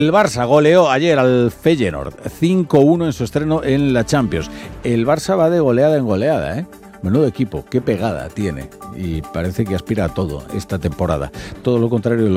El Barça goleó ayer al Feyenoord 5-1 en su estreno en la Champions. El Barça va de goleada en goleada, ¿eh? Menudo equipo, qué pegada tiene. Y parece que aspira a todo esta temporada. Todo lo contrario de lo